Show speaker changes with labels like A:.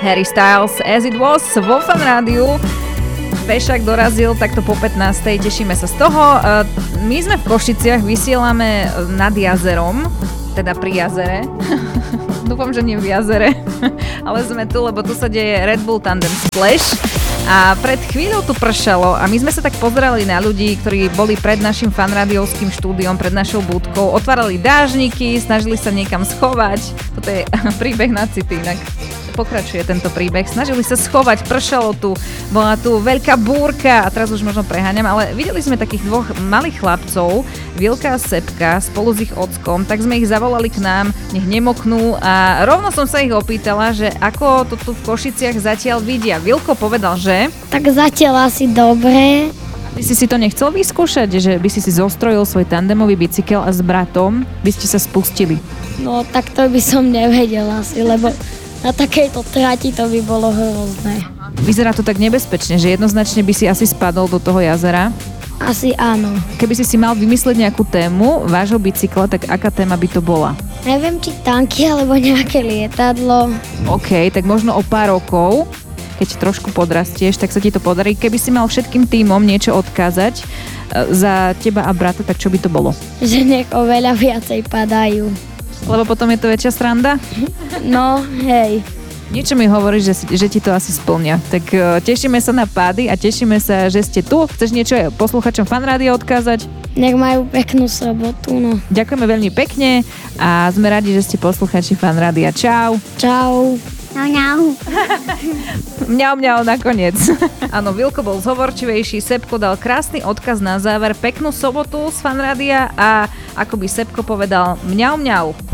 A: Harry Styles, As It Was vo Fan Rádiu. Fešák dorazil takto po 15. Tešíme sa z toho. My sme v Košiciach, vysielame nad jazerom, teda pri jazere. Dúfam, že nie v jazere, ale sme tu, lebo tu sa deje Red Bull Tandem Splash. A pred chvíľou tu pršalo a my sme sa tak pozerali na ľudí, ktorí boli pred našim fanrádiovským štúdiom, pred našou budkou, otvárali dážniky, snažili sa niekam schovať. Toto je príbeh na city, inak pokračuje tento príbeh. Snažili sa schovať, pršalo tu, bola tu veľká búrka a teraz už možno preháňam, ale videli sme takých dvoch malých chlapcov, Vilka a Sepka, spolu s ich ockom, tak sme ich zavolali k nám, nech nemoknú a rovno som sa ich opýtala, že ako to tu v Košiciach zatiaľ vidia. Vilko povedal, že...
B: Tak zatiaľ asi dobre.
A: Ty si to nechcel vyskúšať, že by si zostrojil svoj tandemový bicykel a s bratom by ste sa spustili?
B: No tak to by som nevedel asi, lebo na takejto trati to by bolo hrozné.
A: Vyzerá to tak nebezpečne, že jednoznačne by si asi spadol do toho jazera?
B: Asi áno.
A: Keby si mal vymyslieť nejakú tému vášho bicykla, tak aká téma by to bola?
B: Neviem, či tanky alebo nejaké lietadlo.
A: OK, tak možno o pár rokov, keď trošku podrastieš, tak sa ti to podarí. Keby si mal všetkým tímom niečo odkázať za teba a brata, tak čo by to bolo?
B: Že nech oveľa viacej padajú.
A: Lebo potom je to väčšia sranda?
B: No, hej.
A: Niečo mi hovoríš, že ti to asi splňa. Tak tešíme sa na pády a tešíme sa, že ste tu. Chceš niečo aj posluchačom Fan Rádia odkázať?
B: Nech majú peknú sobotu, no.
A: Ďakujeme veľmi pekne a sme radi, že ste posluchači Fan Rádia. Čau.
B: Čau.
C: Mňau, mňau.
A: Mňau, mňau nakoniec. Áno, Vilko bol zhovorčivejší, Sepko dal krásny odkaz na záver, peknú sobotu z Fan Rádia a ako by Sepko povedal, mňau, mňau.